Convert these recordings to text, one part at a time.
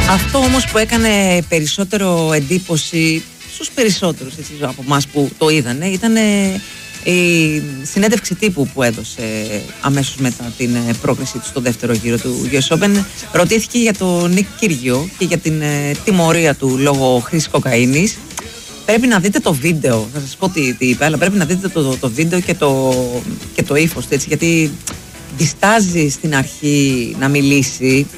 Αυτό όμως που έκανε περισσότερο εντύπωση στους περισσότερους από εμάς που το είδανε ήταν η συνέντευξη τύπου που έδωσε αμέσως μετά την πρόκριση του στο δεύτερο γύρο του US Open. Ρωτήθηκε για τον Νικ Κίργιο και για την τιμωρία του λόγω χρήσης κοκαίνης. Πρέπει να δείτε το βίντεο, θα σας πω τι είπε, αλλά πρέπει να δείτε το βίντεο και το ύφος του, έτσι, γιατί διστάζει στην αρχή να μιλήσει.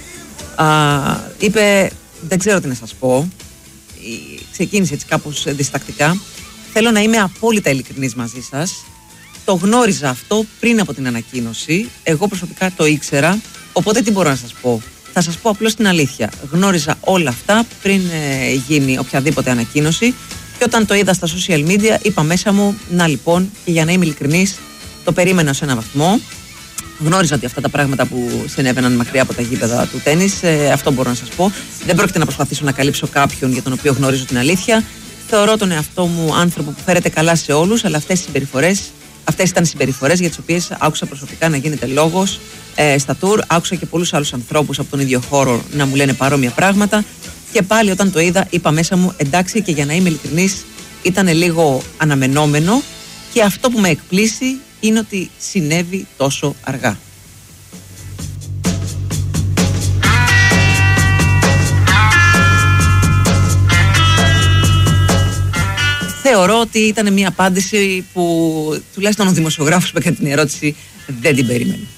Είπε, δεν ξέρω τι να σας πω, ξεκίνησε έτσι κάπως διστακτικά. Θέλω να είμαι απόλυτα ειλικρινής μαζί σας. Το γνώριζα αυτό πριν από την ανακοίνωση. Εγώ προσωπικά το ήξερα. Οπότε τι μπορώ να σας πω? Θα σας πω απλώς την αλήθεια. Γνώριζα όλα αυτά πριν γίνει οποιαδήποτε ανακοίνωση. Και όταν το είδα στα social media, είπα μέσα μου, να λοιπόν, και για να είμαι ειλικρινής, το περίμενα σε έναν βαθμό. Γνώριζα ότι αυτά τα πράγματα που συνέβαιναν μακριά από τα γήπεδα του τένις, αυτό μπορώ να σας πω. Δεν πρόκειται να προσπαθήσω να καλύψω κάποιον για τον οποίο γνωρίζω την αλήθεια. Θεωρώ τον εαυτό μου άνθρωπο που φέρεται καλά σε όλους, αλλά αυτές ήταν συμπεριφορές για τις οποίες άκουσα προσωπικά να γίνεται λόγος στα tour. Άκουσα και πολλούς άλλους ανθρώπους από τον ίδιο χώρο να μου λένε παρόμοια πράγματα. Και πάλι όταν το είδα, είπα μέσα μου, εντάξει, και για να είμαι ειλικρινής, ήταν λίγο αναμενόμενο. Και αυτό που με εκπλήσει είναι ότι συνέβη τόσο αργά. Θεωρώ ότι ήταν μια απάντηση που τουλάχιστον ο δημοσιογράφος που έκανε την ερώτηση δεν την περίμενε.